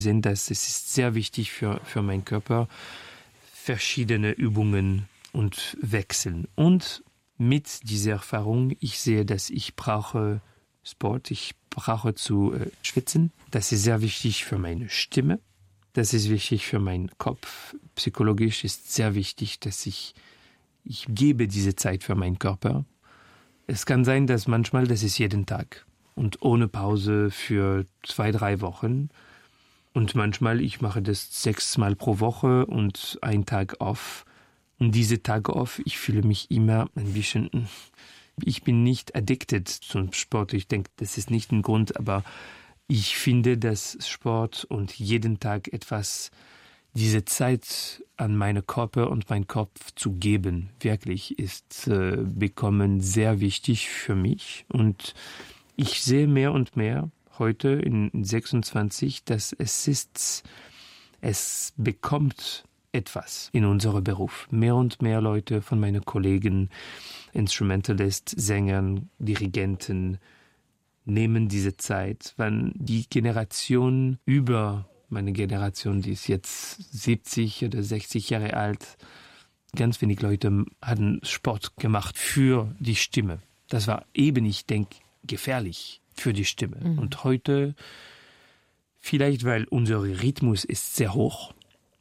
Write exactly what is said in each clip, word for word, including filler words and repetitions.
sehen, dass es ist sehr wichtig für, für meinen Körper, verschiedene Übungen und wechseln. Und mit dieser Erfahrung, ich sehe, dass ich brauche Sport, ich brauche zu äh, schwitzen. Das ist sehr wichtig für meine Stimme. Das ist wichtig für meinen Kopf. Psychologisch ist sehr wichtig, dass ich, ich gebe diese Zeit für meinen Körper. Es kann sein, dass manchmal, das ist jeden Tag und ohne Pause für zwei, drei Wochen. Und manchmal, ich mache das sechsmal pro Woche und einen Tag off. Und diese Tage off, ich fühle mich immer ein bisschen, ich bin nicht addicted zum Sport. Ich denke, das ist nicht ein Grund, aber ich finde, dass Sport und jeden Tag etwas, diese Zeit an meinen Körper und meinen Kopf zu geben, wirklich ist äh, bekommen sehr wichtig für mich. Und ich sehe mehr und mehr heute in sechsundzwanzig, dass es ist, es bekommt etwas in unserem Beruf. Mehr und mehr Leute von meinen Kollegen, Instrumentalist, Sängern, Dirigenten, nehmen diese Zeit, wenn die Generation über meine Generation, die ist jetzt siebzig oder sechzig Jahre alt, ganz wenig Leute hatten Sport gemacht für die Stimme. Das war eben, ich denke, gefährlich für die Stimme. Mhm. Und heute, vielleicht weil unser Rhythmus ist sehr hoch,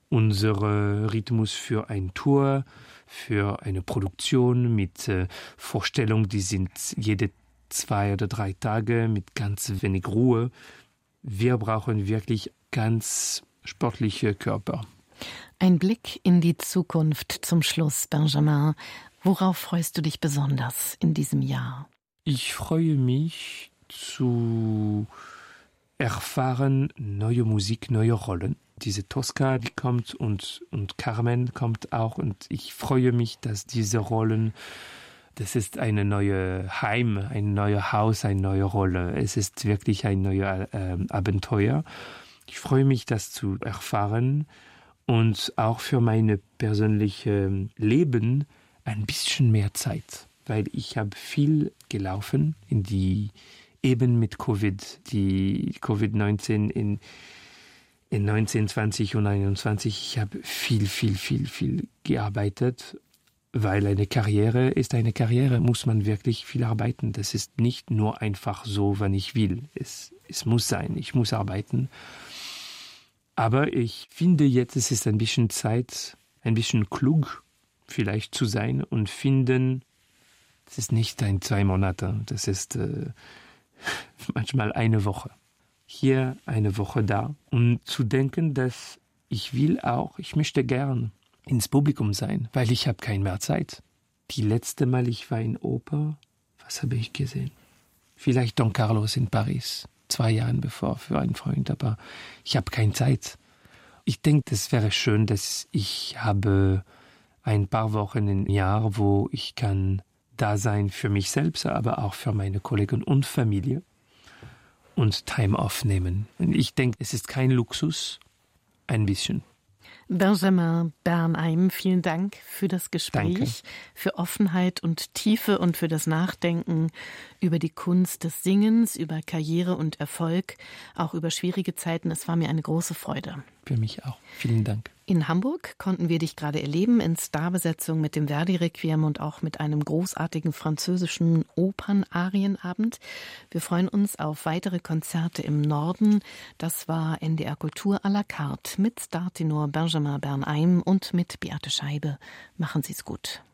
unser Rhythmus für ein Tour, für eine Produktion mit äh, Vorstellungen, die sind jede zwei oder drei Tage mit ganz wenig Ruhe. Wir brauchen wirklich ganz sportliche Körper. Ein Blick in die Zukunft zum Schluss, Benjamin. Worauf freust du dich besonders in diesem Jahr? Ich freue mich zu erfahren neue Musik, neue Rollen. Diese Tosca, die kommt und, und Carmen kommt auch. Und ich freue mich, dass diese Rollen, das ist eine neue Heim, ein neues Haus, eine neue Rolle. Es ist wirklich ein neues äh, Abenteuer. Ich freue mich, das zu erfahren und auch für mein persönliches Leben ein bisschen mehr Zeit, weil ich habe viel gelaufen in die eben mit Covid, die Covid neunzehn in in neunzehn, zwanzig und einundzwanzig. Ich habe viel, viel, viel, viel gearbeitet. Weil eine Karriere ist eine Karriere, muss man wirklich viel arbeiten. Das ist nicht nur einfach so, wenn ich will. Es, es muss sein, ich muss arbeiten. Aber ich finde jetzt, es ist ein bisschen Zeit, ein bisschen klug vielleicht zu sein und finden, es ist nicht ein zwei Monate, das ist äh, manchmal eine Woche. Hier eine Woche da. Und zu denken, dass ich will auch, ich möchte gern ins Publikum sein, weil ich habe keine mehr Zeit. Die letzte Mal, ich war in Oper, was habe ich gesehen? Vielleicht Don Carlos in Paris, zwei Jahre bevor für einen Freund, aber ich habe keine Zeit. Ich denke, das wäre schön, dass ich habe ein paar Wochen im Jahr, wo ich kann da sein für mich selbst, aber auch für meine Kollegen und Familie und Time off nehmen. Und ich denke, es ist kein Luxus, ein bisschen. Benjamin Bernheim, vielen Dank für das Gespräch, Danke. Für Offenheit und Tiefe und für das Nachdenken über die Kunst des Singens, über Karriere und Erfolg, auch über schwierige Zeiten. Es war mir eine große Freude. Für mich auch. Vielen Dank. In Hamburg konnten wir dich gerade erleben in Starbesetzung mit dem Verdi-Requiem und auch mit einem großartigen französischen Opernarienabend. Wir freuen uns auf weitere Konzerte im Norden. Das war N D R Kultur à la carte mit Startenor Benjamin Bernheim und mit Beate Scheibe. Machen Sie es gut.